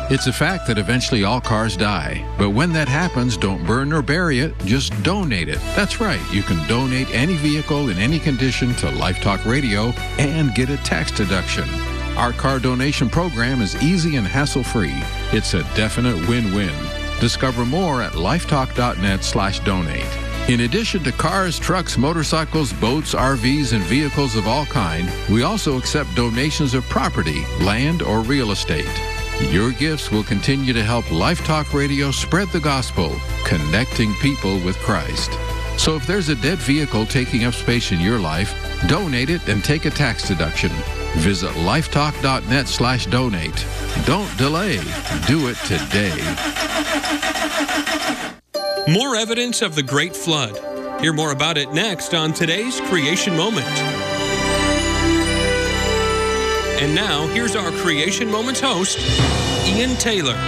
It's a fact that eventually all cars die. But when that happens, don't burn or bury it, just donate it. That's right, you can donate any vehicle in any condition to Life Talk Radio and get a tax deduction. Our car donation program is easy and hassle-free. It's a definite win-win. Discover more at lifetalk.net/donate. In addition to cars, trucks, motorcycles, boats, RVs, and vehicles of all kind, we also accept donations of property, land, or real estate. Your gifts will continue to help Life Talk Radio spread the gospel, connecting people with Christ. So if there's a dead vehicle taking up space in your life, donate it and take a tax deduction. Visit lifetalk.net/donate. Don't delay. Do it today. More evidence of the Great Flood. Hear more about it next on today's Creation Moment. And now, here's our Creation Moments host, Ian Taylor.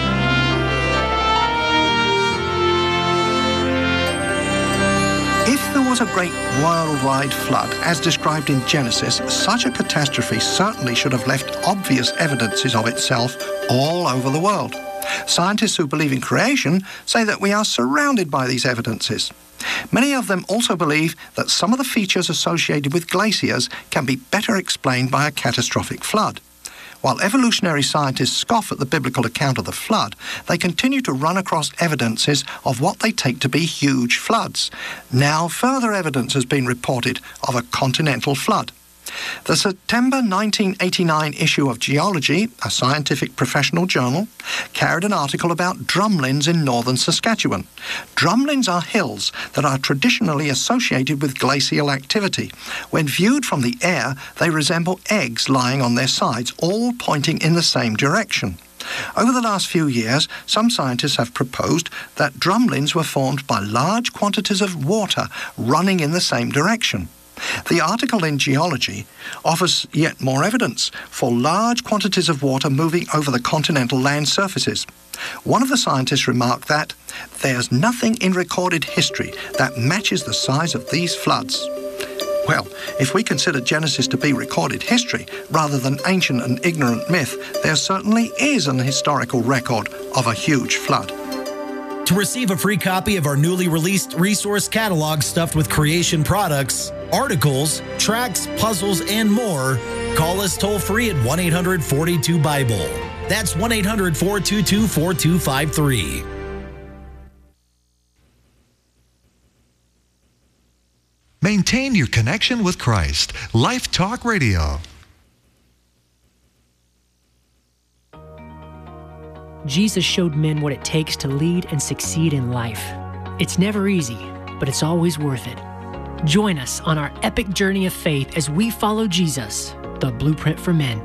If there was a great worldwide flood, as described in Genesis, such a catastrophe certainly should have left obvious evidences of itself all over the world. Scientists who believe in creation say that we are surrounded by these evidences. Many of them also believe that some of the features associated with glaciers can be better explained by a catastrophic flood. While evolutionary scientists scoff at the biblical account of the flood, they continue to run across evidences of what they take to be huge floods. Now, further evidence has been reported of a continental flood. The September 1989 issue of Geology, a scientific professional journal, carried an article about drumlins in northern Saskatchewan. Drumlins are hills that are traditionally associated with glacial activity. When viewed from the air, they resemble eggs lying on their sides, all pointing in the same direction. Over the last few years, some scientists have proposed that drumlins were formed by large quantities of water running in the same direction. The article in Geology offers yet more evidence for large quantities of water moving over the continental land surfaces. One of the scientists remarked that there's nothing in recorded history that matches the size of these floods. Well, if we consider Genesis to be recorded history rather than ancient and ignorant myth, there certainly is an historical record of a huge flood. To receive a free copy of our newly released resource catalog stuffed with creation products, articles, tracts, puzzles, and more, call us toll-free at 1-800-42-BIBLE. That's 1-800-422-4253. Maintain your connection with Christ. Life Talk Radio. Jesus showed men what it takes to lead and succeed in life. It's never easy, but it's always worth it. Join us on our epic journey of faith as we follow Jesus, the blueprint for men.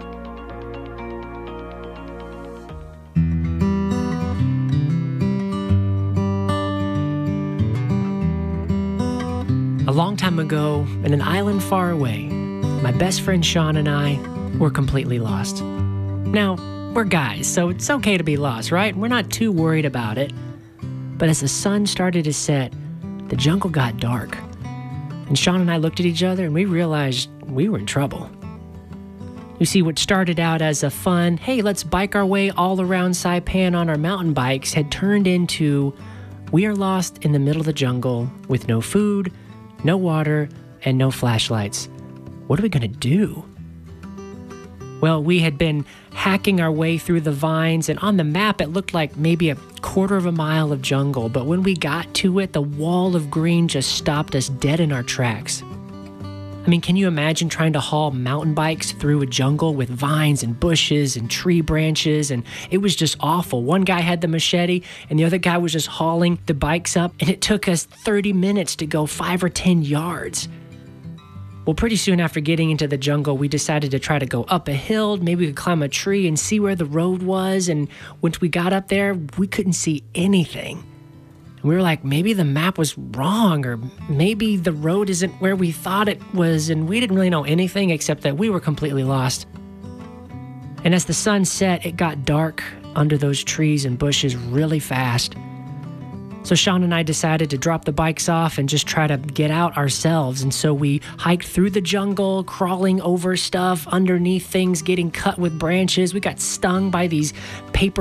A long time ago, in an island far away, my best friend Sean and I were completely lost. Now, we're guys, so it's okay to be lost, right? We're not too worried about it. But as the sun started to set, the jungle got dark. And Sean and I looked at each other and we realized we were in trouble. You see, what started out as a fun, hey, let's bike our way all around Saipan on our mountain bikes, had turned into, we are lost in the middle of the jungle with no food, no water, and no flashlights. What are we going to do? Well, we had been hacking our way through the vines, and on the map it looked like maybe a quarter of a mile of jungle, but when we got to it, the wall of green just stopped us dead in our tracks. I mean, can you imagine trying to haul mountain bikes through a jungle with vines and bushes and tree branches? And it was just awful. One guy had the machete and the other guy was just hauling the bikes up, and it took us 30 minutes to go 5 or 10 yards. Well, pretty soon after getting into the jungle, we decided to try to go up a hill. Maybe we could climb a tree and see where the road was. And once we got up there, we couldn't see anything. And we were like, maybe the map was wrong, or maybe the road isn't where we thought it was. And we didn't really know anything except that we were completely lost. And as the sun set, it got dark under those trees and bushes really fast. So Sean and I decided to drop the bikes off and just try to get out ourselves. And so we hiked through the jungle, crawling over stuff, underneath things, getting cut with branches. We got stung by these paper